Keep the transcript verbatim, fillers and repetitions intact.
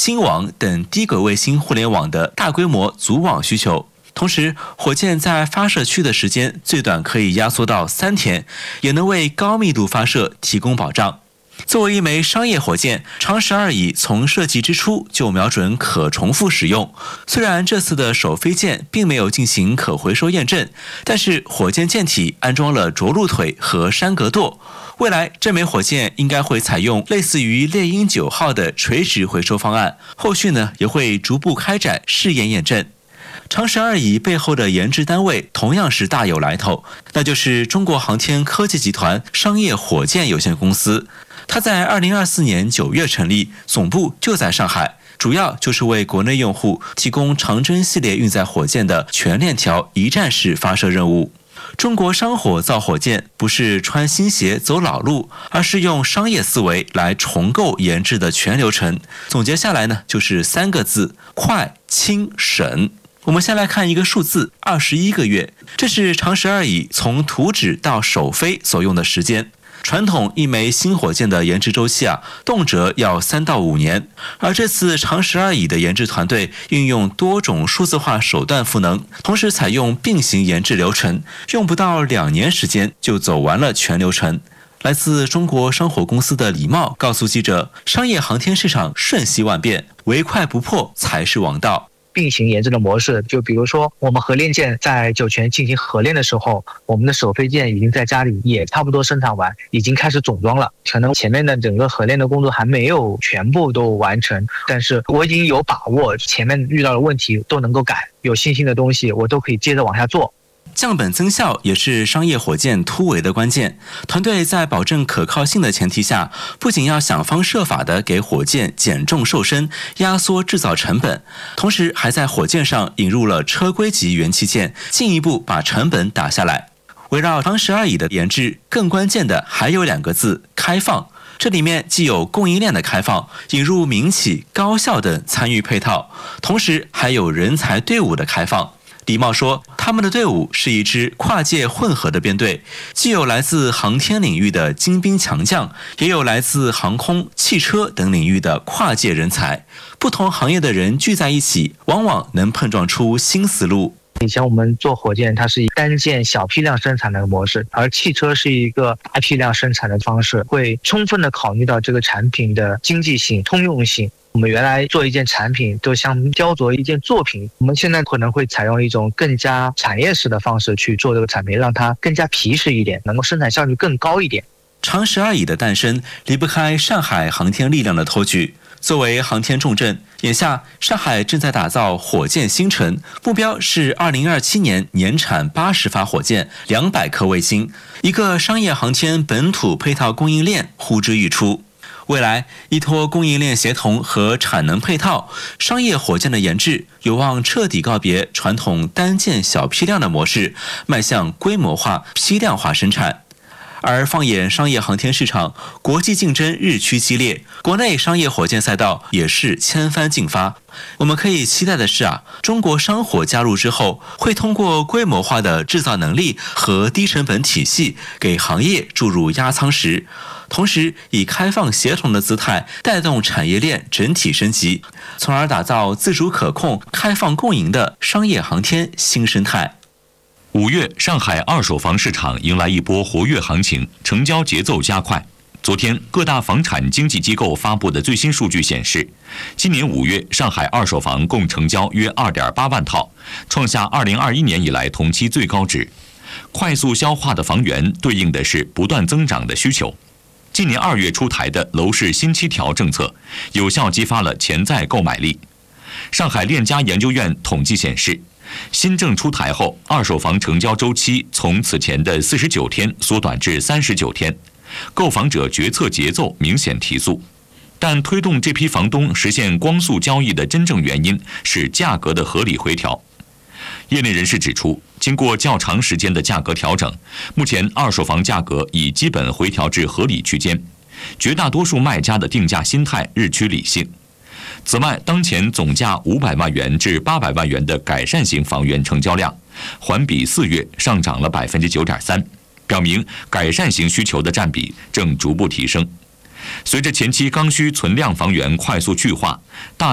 星网等低轨卫星互联网的大规模组网需求。同时，火箭在发射区的时间最短可以压缩到三天，也能为高密度发射提供保障。作为一枚商业火箭，长十二乙从设计之初就瞄准可重复使用。虽然这次的首飞舰并没有进行可回收验证，但是火箭舰体安装了着陆腿和山格舵。未来这枚火箭应该会采用类似于猎鹰九号的垂直回收方案，后续呢也会逐步开展试验验证。长十二乙背后的研制单位同样是大有来头，那就是中国航天科技集团商业火箭有限公司。它在二零二四年九月成立，总部就在上海，主要就是为国内用户提供长征系列运载火箭的全链条一站式发射任务。中国商火造火箭不是穿新鞋走老路，而是用商业思维来重构研制的全流程。总结下来呢，就是三个字：快、轻、省。我们先来看一个数字，二十一个月，这是长十二乙从图纸到首飞所用的时间。传统一枚新火箭的研制周期啊，动辄要三到五年，而这次长十二乙的研制团队运用多种数字化手段赋能，同时采用并行研制流程，用不到两年时间就走完了全流程。来自中国商火公司的李茂告诉记者，商业航天市场瞬息万变，唯快不破才是王道。 并行研制的模式，就比如说我们核练舰在酒泉进行核练的时候，我们的首飞舰已经在家里也差不多生产完，已经开始总装了。可能前面的整个核练的工作还没有全部都完成，但是我已经有把握前面遇到的问题都能够改，有新兴的东西我都可以接着往下做。 降本增效也是商业火箭突围的关键。团队在保证可靠性的前提下，不仅要想方设法地给火箭减重瘦身，压缩制造成本，同时还在火箭上引入了车规级元器件，进一步把成本打下来。围绕长十二乙的研制，更关键的还有两个字：开放。这里面既有供应链的开放，引入民企、高校等参与配套，同时还有人才队伍的开放。李茂说，他们的队伍是一支跨界混合的编队，既有来自航天领域的精兵强将，也有来自航空、汽车等领域的跨界人才。不同行业的人聚在一起，往往能碰撞出新思路。 以前我们做火箭，它是以单件小批量生产的模式，而汽车是一个大批量生产的方式，会充分的考虑到这个产品的经济性、通用性。我们原来做一件产品都像雕琢一件作品，我们现在可能会采用一种更加产业式的方式去做这个产品，让它更加皮实一点，能够生产效率更高一点。 长十二乙的诞生离不开上海航天力量的托举。作为航天重镇，眼下上海正在打造火箭新城，目标是二零二七年年产八十发火箭、两百颗卫星，一个商业航天本土配套供应链呼之欲出。未来依托供应链协同和产能配套，商业火箭的研制有望彻底告别传统单件小批量的模式，迈向规模化、批量化生产。而放眼商业航天市场，国际竞争日趋激烈，国内商业火箭赛道也是千帆竞发。我们可以期待的是啊，中国商火加入之后，会通过规模化的制造能力和低成本体系，给行业注入压舱石，同时以开放协同的姿态带动产业链整体升级，从而打造自主可控、开放共赢的商业航天新生态。 五月，上海二手房市场迎来一波活跃行情，成交节奏加快。昨天，各大房产经纪机构发布的最新数据显示，今年五月上海二手房共成交约 二点八万套，创下二零二一年以来同期最高值。快速消化的房源对应的是不断增长的需求。今年二月出台的楼市新七条政策，有效激发了潜在购买力。上海链家研究院统计显示，新政出台后，二手房成交周期从此前的四十九天缩短至三十九天，购房者决策节奏明显提速。但推动这批房东实现光速交易的真正原因是价格的合理回调。业内人士指出，经过较长时间的价格调整，目前二手房价格已基本回调至合理区间，绝大多数卖家的定价心态日趋理性。此外，当前总价五百万元至八百万元的改善型房源成交量，环比四月上涨了百分之九点三，表明改善型需求的占比正逐步提升。随着前期刚需存量房源快速去化，大